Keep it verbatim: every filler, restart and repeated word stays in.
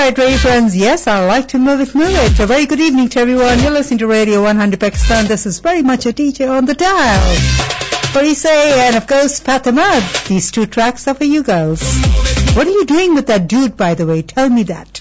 right, radio friends. Yes, I like to move it, move it. A very good evening to everyone. You're listening to Radio one hundred Pakistan. This is very much a D J on the dial. Fariseh and, of course, Fatimad. These two tracks are for you girls. What are you doing with that dude, by the way? Tell me that.